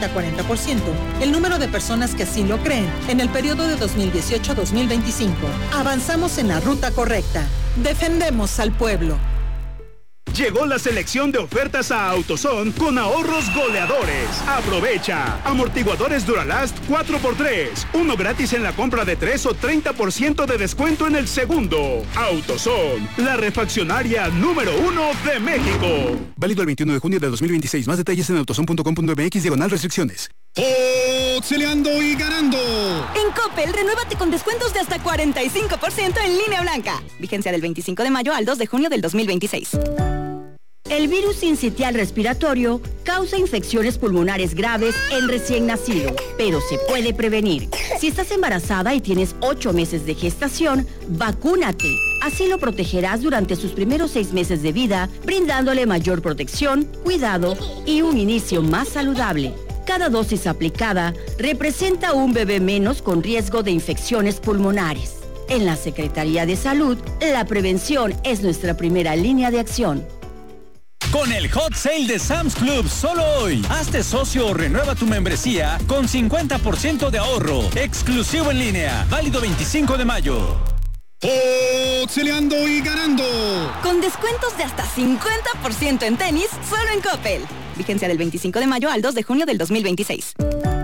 30-40%, el número de personas que así lo creen en el periodo de 2018-2025. Avanzamos en la ruta correcta. Defendemos al pueblo. Llegó la selección de ofertas a AutoZone con ahorros goleadores. Aprovecha. Amortiguadores Duralast 4x3. Uno gratis en la compra de 3 o 30% de descuento en el segundo. AutoZone, la refaccionaria número 1 de México. Válido el 21 de junio de 2026. Más detalles en autozone.com.mx/restricciones. Auxiliando y ganando. En Coppel, renuévate con descuentos de hasta 45% en línea blanca. Vigencia del 25 de mayo al 2 de junio del 2026. El virus sincitial respiratorio causa infecciones pulmonares graves en recién nacido, pero se puede prevenir. Si estás embarazada y tienes 8 meses de gestación, vacúnate. Así lo protegerás durante sus primeros 6 meses de vida, brindándole mayor protección, cuidado y un inicio más saludable. Cada dosis aplicada representa un bebé menos con riesgo de infecciones pulmonares. En la Secretaría de Salud, la prevención es nuestra primera línea de acción. Con el Hot Sale de Sam's Club solo hoy. Hazte socio o renueva tu membresía con 50% de ahorro. Exclusivo en línea. Válido 25 de mayo. Auxiliando y ganando. Con descuentos de hasta 50% en tenis, solo en Coppel. Vigencia del 25 de mayo al 2 de junio del 2026.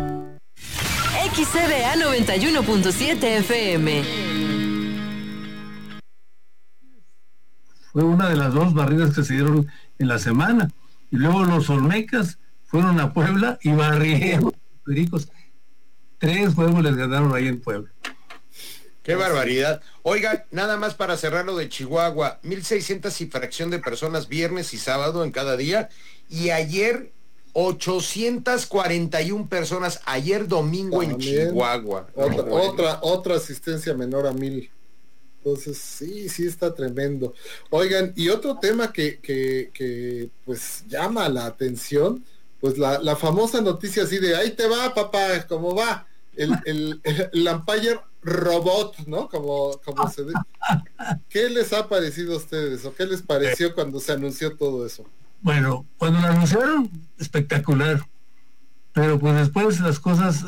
XCDA 91.7 FM. Fue una de las 2 barridas que se dieron en la semana. Y luego los Olmecas fueron a Puebla y barrieron Pericos. 3 juegos les ganaron ahí en Puebla. ¡Qué barbaridad! Oigan, nada más para cerrar lo de Chihuahua, 1,600 y fracción de personas viernes y sábado en cada día, y ayer 841 personas, ayer domingo también, en Chihuahua. Otra asistencia menor a 1,000. Entonces, sí está tremendo. Oigan, y otro tema que pues llama la atención, pues la famosa noticia así de, ahí te va, papá, ¿cómo va? El umpire robot, ¿no? Como se ve. ¿Qué les ha parecido a ustedes? ¿O qué les pareció cuando se anunció todo eso? Bueno, cuando lo anunciaron, espectacular. Pero pues después las cosas,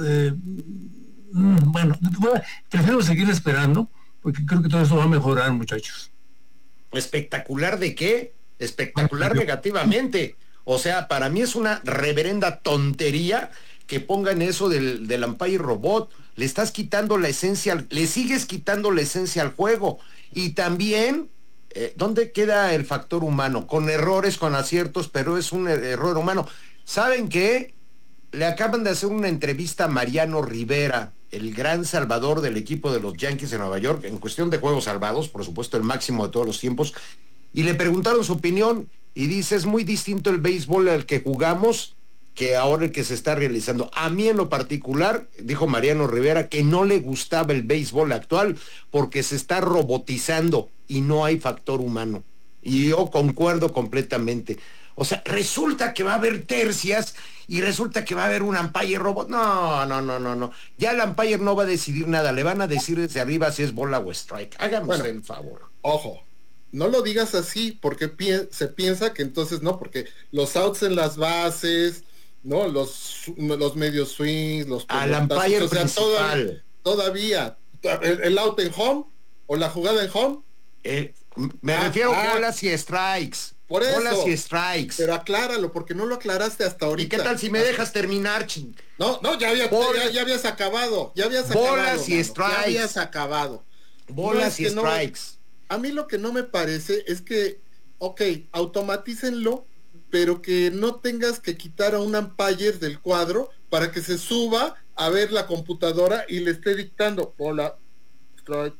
bueno, prefiero seguir esperando, porque creo que todo eso va a mejorar, muchachos. ¿Espectacular de qué? Espectacular negativamente. O sea, para mí es una reverenda tontería que pongan eso del umpire robot. Le estás quitando la esencia, le sigues quitando la esencia al juego. Y también, ¿dónde queda el factor humano? Con errores, con aciertos, pero es un error humano. ¿Saben qué? Le acaban de hacer una entrevista a Mariano Rivera, el gran salvador del equipo de los Yankees de Nueva York, en cuestión de juegos salvados, por supuesto el máximo de todos los tiempos, y le preguntaron su opinión, y dice, es muy distinto el béisbol al que jugamos que ahora el que se está realizando. A mí en lo particular, dijo Mariano Rivera, que no le gustaba el béisbol actual porque se está robotizando y no hay factor humano. Y yo concuerdo completamente. O sea, resulta que va a haber tercias y resulta que va a haber un umpire robot. No. Ya el umpire no va a decidir nada. Le van a decir desde arriba si es bola o strike. Háganos el favor. Ojo, no lo digas así porque se piensa que entonces no, porque los outs en las bases, ¿no? Los medios swings, los al umpire, o sea, principal. Todavía el out en home o la jugada en home. Me refiero a bolas y strikes. Por eso, bolas y strikes. Pero acláralo, porque no lo aclaraste hasta ahorita. ¿Y qué tal si me dejas terminar, ching? No, ya habías acabado. Bolas y strikes. Ya habías acabado. Bolas y strikes. A mí lo que no me parece es que, automatícenlo, pero que no tengas que quitar a un umpire del cuadro para que se suba a ver la computadora y le esté dictando bola, strike,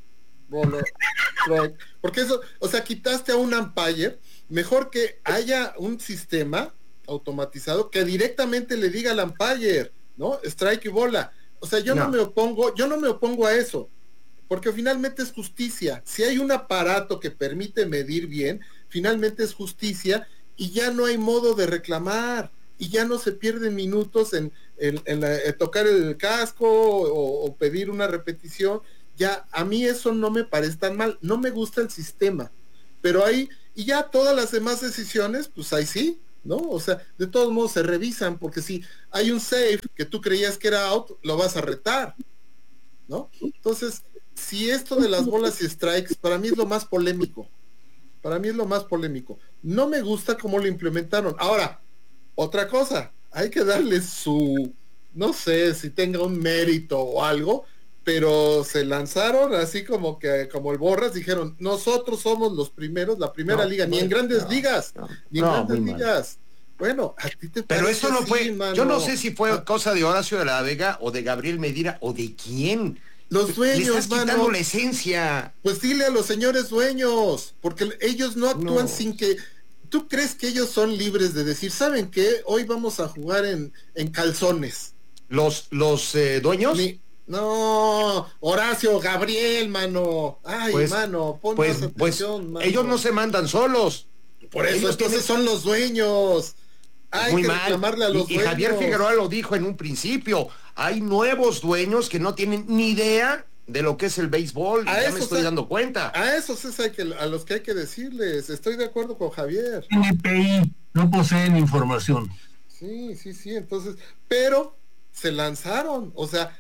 porque eso, o sea, quitaste a un umpire. Mejor que haya un sistema automatizado que directamente le diga al umpire, ¿no? Strike y bola. O sea, yo no me opongo a eso, porque finalmente es justicia. Si hay un aparato que permite medir bien, finalmente es justicia y ya no hay modo de reclamar y ya no se pierden minutos en tocar el casco o pedir una repetición. Ya, a mí eso no me parece tan mal. No me gusta el sistema, pero ahí, y ya todas las demás decisiones, pues ahí sí, ¿no? O sea, de todos modos se revisan, porque si hay un safe que tú creías que era out, lo vas a retar, ¿no? Entonces, si esto de las bolas y strikes, para mí es lo más polémico. No me gusta cómo lo implementaron. Ahora, otra cosa, hay que darle su, no sé si tenga un mérito o algo, pero se lanzaron así como el Borras, dijeron, nosotros somos los primeros, la primera liga, ni en grandes ligas. Bueno, a ti te pero eso no así, fue, mano. yo no sé si fue cosa de Horacio de la Vega o de Gabriel Medina o de quién. Los dueños, le estás quitando mano, la esencia. Pues dile a los señores dueños, porque ellos no actúan sin que... ¿Tú crees que ellos son libres de decir, ¿saben qué? Hoy vamos a jugar en calzones. ¿Los dueños? No, Horacio, Gabriel, mano. Ay, pues, mano, pon más atención, mano. Ellos no se mandan solos. Por eso, entonces son los dueños. Hay muy que mal. reclamarle a los dueños. Y Javier Figueroa lo dijo en un principio. Hay nuevos dueños que no tienen ni idea de lo que es el béisbol. Ya me estoy dando cuenta. A esos es a los que hay que decirles. Estoy de acuerdo con Javier. NPI no poseen información. Sí. Entonces, pero se lanzaron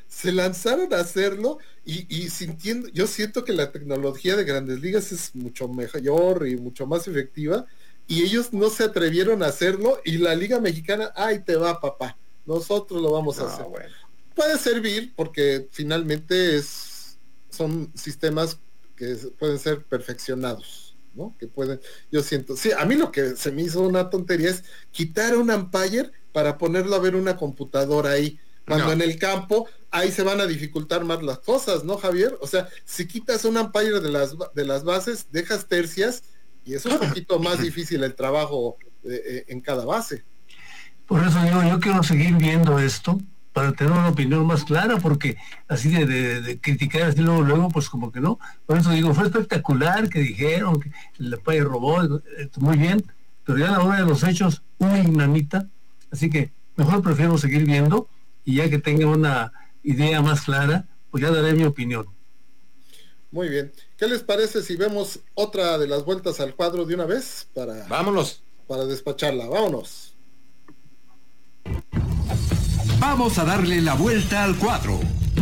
a hacerlo y sintiendo, yo siento que la tecnología de Grandes Ligas es mucho mejor y mucho más efectiva, y ellos no se atrevieron a hacerlo, y la Liga Mexicana, ahí te va, papá, nosotros lo vamos a hacer. Bueno. Puede servir porque finalmente son sistemas que pueden ser perfeccionados, ¿no? Que pueden, yo siento, sí, a mí lo que se me hizo una tontería es quitar un umpire para ponerlo a ver una computadora ahí, cuando en el campo ahí se van a dificultar más las cosas, ¿no, Javier? O sea, si quitas un umpire de las bases, dejas tercias y es un poquito más difícil el trabajo en cada base. Por eso digo, yo quiero seguir viendo esto para tener una opinión más clara, porque así de criticar así luego, pues como que no. Por eso digo, fue espectacular que dijeron que el umpire robó, muy bien, pero ya a la hora de los hechos, una ignanita, así que mejor prefiero seguir viendo, y ya que tenga una idea más clara, pues ya daré mi opinión. Muy bien. ¿Qué les parece si vemos otra de las vueltas al cuadro de una vez? Vámonos. Para despacharla. Vámonos. Vamos a darle la vuelta al cuadro.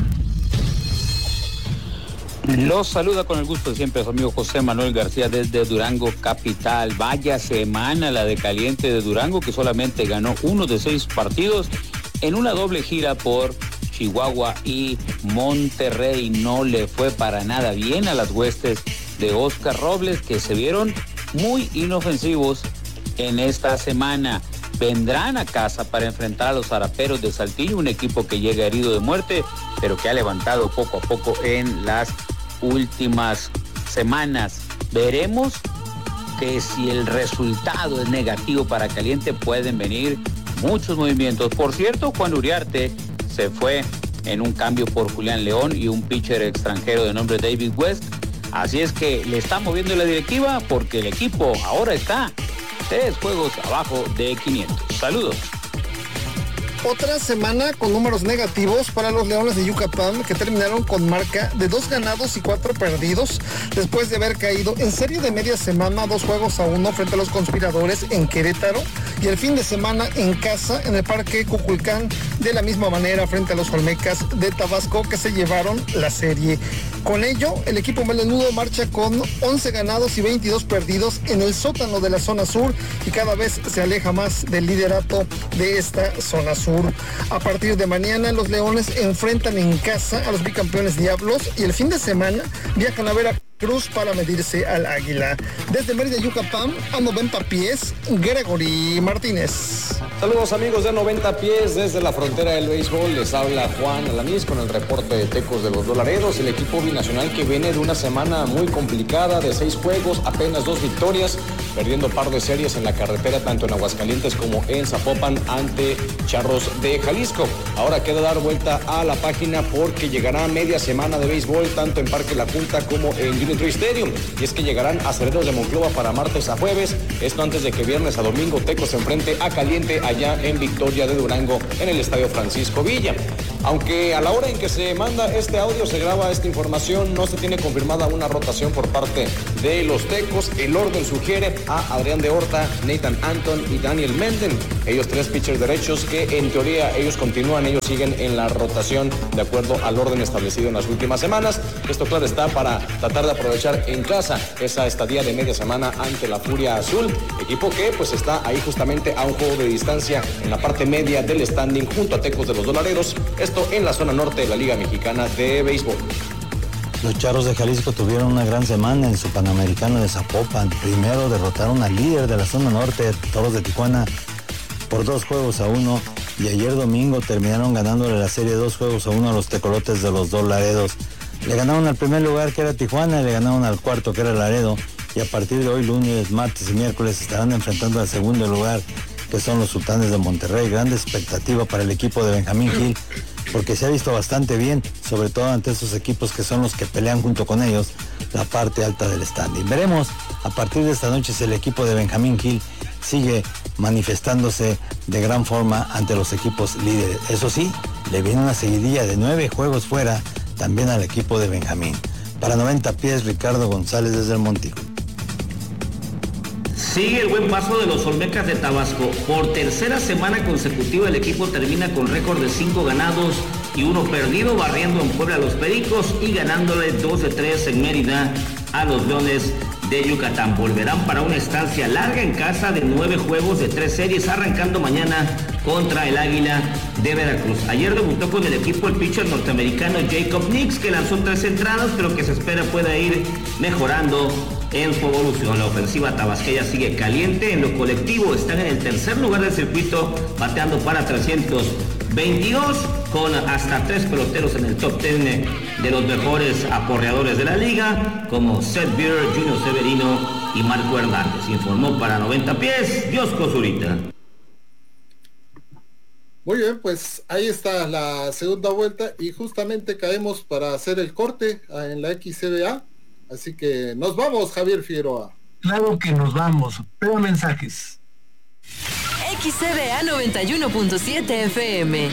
Los saluda con el gusto de siempre su amigo José Manuel García desde Durango capital. Vaya semana la de caliente de Durango, que solamente ganó 1 de 6 partidos en una doble gira por Chihuahua y Monterrey. No le fue para nada bien a las huestes de Oscar Robles, que se vieron muy inofensivos en esta semana. Vendrán a casa para enfrentar a los Zaraperos de Saltillo, un equipo que llega herido de muerte, pero que ha levantado poco a poco en las últimas semanas. Veremos que si el resultado es negativo para Caliente, pueden venir muchos movimientos. Por cierto, Juan Uriarte se fue en un cambio por Julián León y un pitcher extranjero de nombre David West. Así es que le está moviendo la directiva, porque el equipo ahora está 3 juegos abajo de 500. Saludos. Otra semana con números negativos para los Leones de Yucatán, que terminaron con marca de 2 ganados y 4 perdidos, después de haber caído en serie de media semana 2-1 frente a los Conspiradores en Querétaro, y el fin de semana en casa en el Parque Cuculcán de la misma manera frente a los Olmecas de Tabasco, que se llevaron la serie. Con ello, el equipo melenudo marcha con 11 ganados y 22 perdidos en el sótano de la zona sur, y cada vez se aleja más del liderato de esta zona sur. A partir de mañana, los Leones enfrentan en casa a los bicampeones Diablos, y el fin de semana viajan a Veracruz para medirse al Águila. Desde Mérida, Yucatán, a 90 pies, Gregory Martínez. Saludos amigos de 90 pies desde la frontera del béisbol. Les habla Juan Alanís con el reporte de Tecos de los Dolaredos, el equipo binacional que viene de una semana muy complicada de 6 juegos, apenas 2 victorias, perdiendo par de series en la carretera tanto en Aguascalientes como en Zapopan ante Charros de Jalisco. Ahora queda dar vuelta a la página, porque llegará media semana de béisbol tanto en Parque La Junta como en Dignity Stadium, y es que llegarán acereros de Monclova para martes a jueves, esto antes de que viernes a domingo Tecos se enfrente a Caliente allá en Victoria de Durango en el Estadio Francisco Villa. Aunque a la hora en que se manda este audio, se graba esta información, no se tiene confirmada una rotación por parte de los Tecos. El orden sugiere a Adrián de Horta, Nathan Anton y Daniel Menden, ellos 3 pitchers derechos que en teoría ellos continúan, ellos siguen en la rotación de acuerdo al orden establecido en las últimas semanas. Esto claro está para tratar de aprovechar en casa esa estadía de media semana ante la Furia Azul, equipo que pues está ahí justamente a un juego de distancia en la parte media del standing junto a Tecos de los Dolareros, esto en la zona norte de la Liga Mexicana de Béisbol. Los Charros de Jalisco tuvieron una gran semana en su Panamericano de Zapopan. Primero derrotaron al líder de la zona norte, Toros de Tijuana, por 2-1, y ayer domingo terminaron ganándole la serie 2-1 a los Tecolotes de los Dos Laredos. Le ganaron al primer lugar, que era Tijuana, y le ganaron al cuarto, que era Laredo, y a partir de hoy, lunes, martes y miércoles, estarán enfrentando al segundo lugar, que son los Sultanes de Monterrey. Grande expectativa para el equipo de Benjamín Gil, porque se ha visto bastante bien, sobre todo ante esos equipos que son los que pelean junto con ellos la parte alta del standing. Veremos a partir de esta noche si el equipo de Benjamín Gil sigue manifestándose de gran forma ante los equipos líderes. Eso sí, le viene una seguidilla de 9 juegos fuera también al equipo de Benjamín. Para 90 pies, Ricardo González desde el Montijo. Sigue el buen paso de los Olmecas de Tabasco. Por tercera semana consecutiva el equipo termina con récord de 5 ganados y 1 perdido, barriendo en Puebla a los Pericos y ganándole 2-3 en Mérida a los Leones de Yucatán. Volverán para una estancia larga en casa de 9 juegos de 3 series, arrancando mañana contra el Águila de Veracruz. Ayer debutó con el equipo el pitcher norteamericano Jacob Nix, que lanzó 3 entradas, pero que se espera pueda ir mejorando en su evolución. La ofensiva tabasqueña sigue caliente. En lo colectivo están en el tercer lugar del circuito, bateando para 322, con hasta 3 peloteros en el top 10 de los mejores aporreadores de la liga, como Seth Beer, Junior Severino y Marco Hernández. Informó para 90 pies, Diosco Zurita. Muy bien, pues ahí está la segunda vuelta y justamente caemos para hacer el corte en la XCBA. Así que nos vamos, Javier Figueroa. Claro que nos vamos, pero mensajes. XCBA 91.7 FM.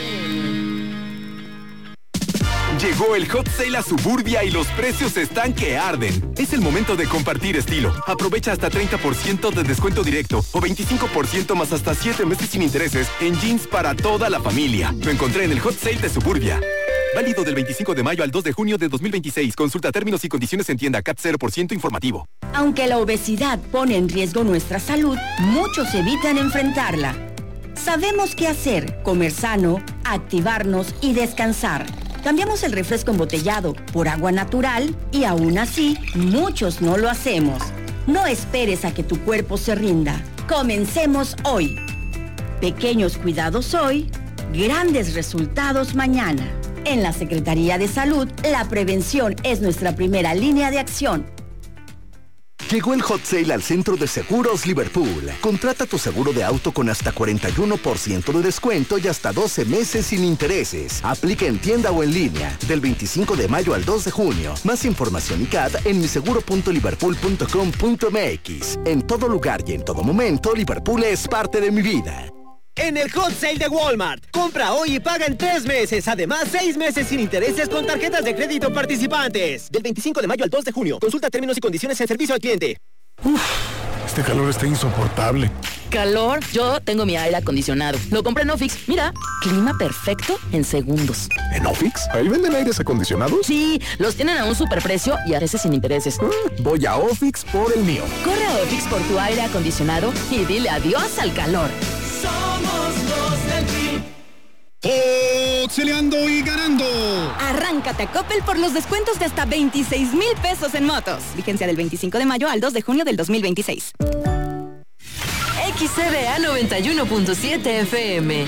Llegó el Hot Sale a Suburbia y los precios están que arden. Es el momento de compartir estilo. Aprovecha hasta 30% de descuento directo o 25% más hasta 7 meses sin intereses en jeans para toda la familia. Lo encontré en el Hot Sale de Suburbia. Válido del 25 de mayo al 2 de junio de 2026. Consulta términos y condiciones en tienda. CAT 0% informativo. Aunque la obesidad pone en riesgo nuestra salud, muchos evitan enfrentarla. Sabemos qué hacer: comer sano, activarnos y descansar. Cambiamos el refresco embotellado por agua natural y aún así, muchos no lo hacemos. No esperes a que tu cuerpo se rinda. Comencemos hoy. Pequeños cuidados hoy, grandes resultados mañana. En la Secretaría de Salud, la prevención es nuestra primera línea de acción. Llegó el Hot Sale al Centro de Seguros Liverpool. Contrata tu seguro de auto con hasta 41% de descuento y hasta 12 meses sin intereses. Aplica en tienda o en línea, del 25 de mayo al 2 de junio. Más información y CAT en miseguro.liverpool.com.mx. En todo lugar y en todo momento, Liverpool es parte de mi vida. En el Hot Sale de Walmart, compra hoy y paga en 3 meses. Además, 6 meses sin intereses con tarjetas de crédito participantes. Del 25 de mayo al 2 de junio. Consulta términos y condiciones en servicio al cliente. Este calor está insoportable. ¿Calor? Yo tengo mi aire acondicionado. Lo compré en Ofix. Mira, clima perfecto en segundos. ¿En Ofix? ¿Ahí venden aires acondicionados? Sí, los tienen a un superprecio y a veces sin intereses. Voy a Ofix por el mío. Corre a Ofix por tu aire acondicionado y dile adiós al calor. Somos los del PRI. Celeando y ganando. Arráncate a Coppel por los descuentos de hasta 26,000 pesos en motos. Vigencia del 25 de mayo al 2 de junio del 2026. XCBA 91.7 FM.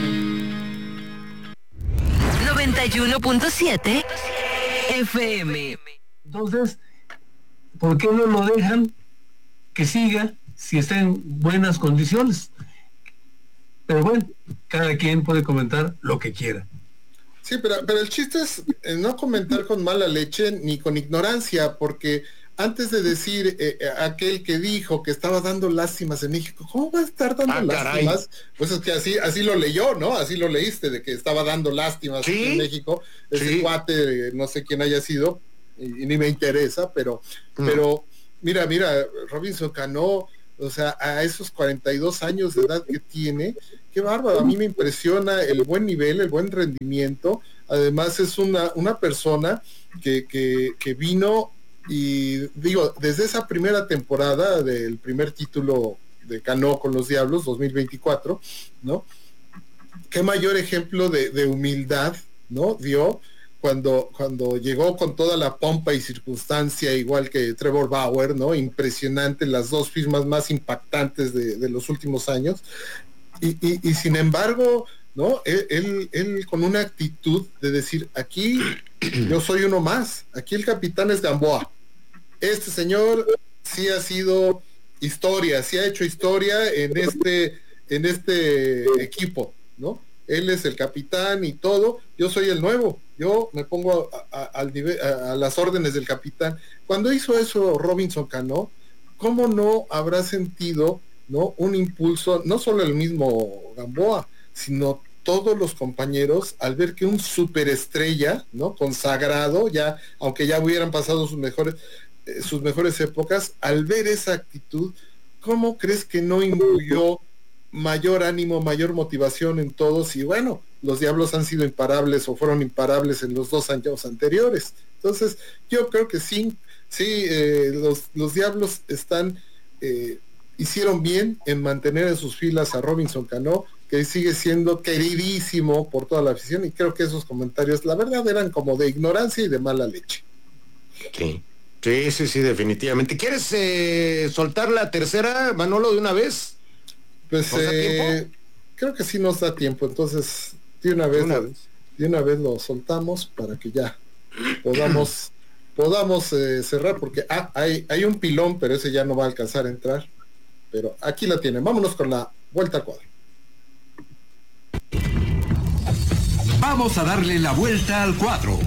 91.7 FM. Entonces, ¿por qué no lo dejan que siga si está en buenas condiciones? Pero bueno, cada quien puede comentar lo que quiera. Sí, pero el chiste es no comentar con mala leche ni con ignorancia, porque antes de decir aquel que dijo que estaba dando lástimas en México, ¿cómo va a estar dando lástimas? Caray. Pues es que así lo leyó, ¿no? Así lo leíste, de que estaba dando lástimas en México. Ese cuate, no sé quién haya sido, y ni me interesa, pero mira, Robinson Cano, o sea, a esos 42 años de edad que tiene, qué bárbaro, a mí me impresiona el buen nivel, el buen rendimiento. Además es una persona que vino, y digo, desde esa primera temporada del primer título de Cano con los Diablos, 2024, ¿no? Qué mayor ejemplo de humildad, ¿no? Dio cuando llegó con toda la pompa y circunstancia, igual que Trevor Bauer, ¿no? Impresionante, las dos firmas más impactantes de los últimos años. Y sin embargo, ¿no? Él con una actitud de decir, aquí yo soy uno más, aquí el capitán es Gamboa. Este señor sí ha sido historia, sí ha hecho historia en este equipo, ¿no? Él es el capitán y todo, yo soy el nuevo, yo me pongo a las órdenes del capitán. Cuando hizo eso Robinson Cano, ¿cómo no habrá sentido, ¿no? Un impulso, no solo el mismo Gamboa, sino todos los compañeros, al ver que un superestrella, ¿no? Consagrado, ya, aunque ya hubieran pasado sus mejores épocas, al ver esa actitud, ¿cómo crees que no influyó mayor ánimo, mayor motivación en todos? Y bueno, los Diablos han sido imparables o fueron imparables en los 2 años anteriores. Entonces, yo creo que sí, los Diablos hicieron bien en mantener en sus filas a Robinson Cano, que sigue siendo queridísimo por toda la afición, y creo que esos comentarios, la verdad, eran como de ignorancia y de mala leche. Sí, definitivamente. ¿Quieres soltar la tercera, Manolo, de una vez? Pues creo que sí nos da tiempo, entonces de una vez lo soltamos para que ya podamos cerrar, porque hay un pilón, pero ese ya no va a alcanzar a entrar, pero aquí la tienen. Vámonos con la vuelta al cuadro. Vamos a darle la vuelta al cuadro.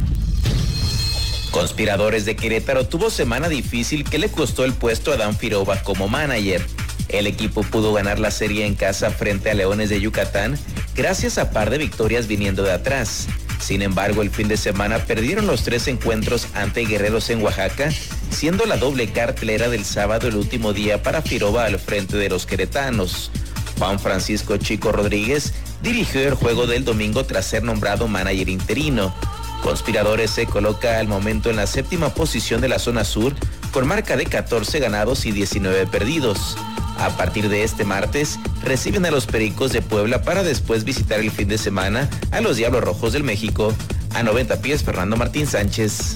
Conspiradores de Querétaro tuvo semana difícil que le costó el puesto a Dan Firoba como manager. El equipo pudo ganar la serie en casa frente a Leones de Yucatán gracias a par de victorias viniendo de atrás. Sin embargo, el fin de semana perdieron los 3 encuentros ante Guerreros en Oaxaca, siendo la doble cartelera del sábado el último día para Firoba al frente de los queretanos. Juan Francisco Chico Rodríguez dirigió el juego del domingo tras ser nombrado manager interino. Conspiradores se coloca al momento en la 7ª posición de la zona sur con marca de 14 ganados y 19 perdidos. A partir de este martes, reciben a los Pericos de Puebla para después visitar el fin de semana a los Diablos Rojos del México. A 90 pies, Fernando Martín Sánchez.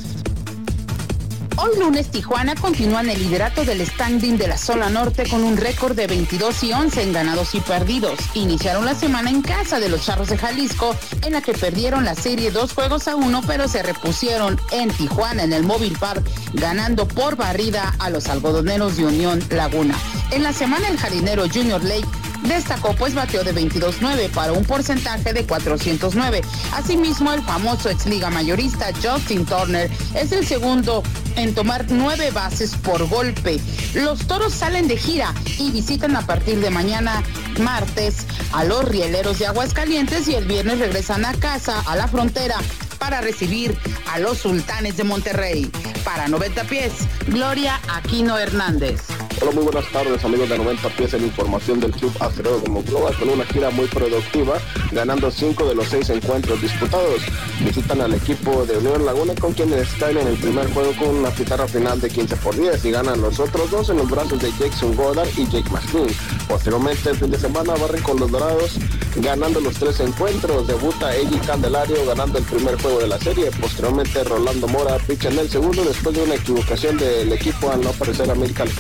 Hoy lunes, Tijuana continúa en el liderato del standing de la zona norte con un récord de 22-11 en ganados y perdidos. Iniciaron la semana en casa de los Charros de Jalisco, en la que perdieron la serie 2-1, pero se repusieron en Tijuana, en el Mobile Park, ganando por barrida a los algodoneros de Unión Laguna. En la semana, el jardinero Junior Lake destacó, pues bateó de 22-9 para un porcentaje de 409. Asimismo, el famoso exliga mayorista Justin Turner es el segundo en tomar 9 bases por golpe. Los Toros salen de gira y visitan a partir de mañana, martes, a los Rieleros de Aguascalientes, y el viernes regresan a casa, a la frontera, para recibir a los Sultanes de Monterrey. Para 90 pies, Gloria Aquino Hernández. Hola, muy buenas tardes, amigos de 90 pies, en información del Club Acerero de Monclova, con una gira muy productiva, ganando 5 de los 6 encuentros disputados. Visitan al equipo de Unión Laguna, con quienes caen en el primer juego con una pizarra final de 15-10, y ganan los otros 2 en los brazos de Jackson Goddard y Jake McCune. Posteriormente, el fin de semana, barren con los Dorados, ganando los 3 encuentros. Debuta Eddie Candelario, ganando el primer juego de la serie. Posteriormente, Rolando Mora picha en el segundo, después de una equivocación del equipo al no aparecer Amílcar Carreón. Es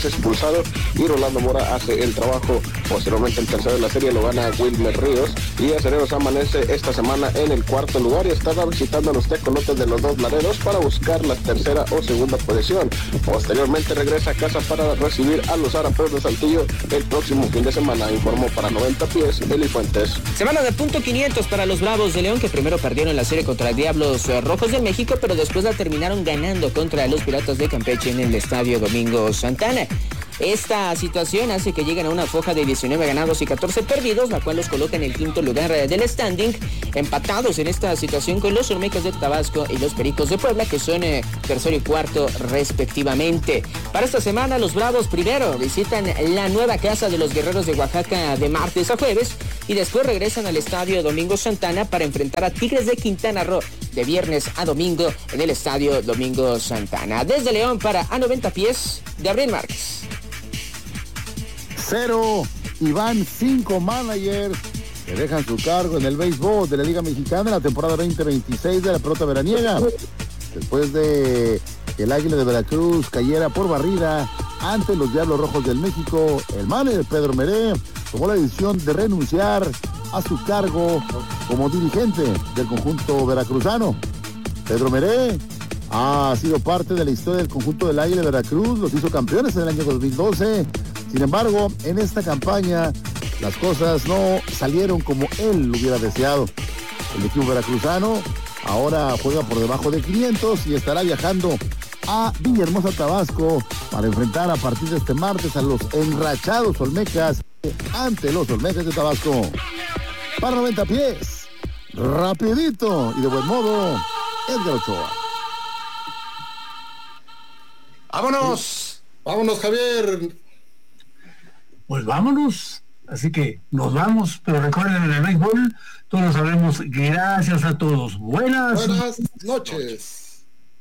expulsado y Rolando Mora hace el trabajo. Posteriormente el tercero de la serie lo gana Wilmer Ríos y Acereros amanece esta semana en el cuarto lugar y estará visitando a los tecolotes de los Dos Laredos para buscar la tercera o segunda posición. Posteriormente regresa a casa para recibir a los Araperos de Saltillo el próximo fin de semana, informó para 90 pies Eli Fuentes. Semana de punto 500 para los Bravos de León, que primero perdieron la serie contra Diablos Rojos de México, pero después la terminaron ganando contra los Piratas de Campeche en el Estadio Domingo Santana. Esta situación hace que lleguen a una foja de 19 ganados y 14 perdidos, la cual los coloca en el quinto lugar del standing, empatados en esta situación con los Olmecas de Tabasco y los Pericos de Puebla, que son tercero y cuarto respectivamente. Para esta semana, los Bravos primero visitan la nueva casa de los Guerreros de Oaxaca de martes a jueves y después regresan al Estadio Domingo Santana para enfrentar a Tigres de Quintana Roo de viernes a domingo en el Estadio Domingo Santana. Desde León para A 90 pies, Gabriel Márquez. 0 y van 5 managers que dejan su cargo en el béisbol de la Liga Mexicana en la temporada 2026 de la pelota veraniega. Después de que el Águila de Veracruz cayera por barrida ante los Diablos Rojos del México, el manager Pedro Meré tomó la decisión de renunciar a su cargo como dirigente del conjunto veracruzano. Pedro Meré ha sido parte de la historia del conjunto del Águila de Veracruz, los hizo campeones en el año 2012. Sin embargo, en esta campaña las cosas no salieron como él lo hubiera deseado. El equipo veracruzano ahora juega por debajo de 500 y estará viajando a Villahermosa, Tabasco, para enfrentar a partir de este martes a los enrachados Olmecas ante los Olmecas de Tabasco. Para 90 pies, rapidito y de buen modo, Edgar Ochoa. ¡Vámonos! ¡Vámonos, Javier! Pues vámonos. Así que nos vamos, pero recuerden, en el béisbol todos sabremos. Gracias a todos. Buenas noches.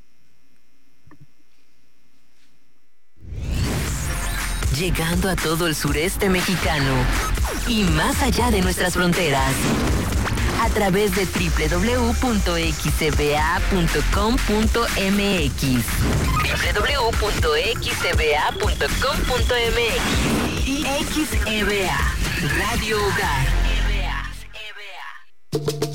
Llegando a todo el sureste mexicano y más allá de nuestras fronteras. A través de www.xcba.com.mx www.xcba.com.mx y XEBA Radio Hogar.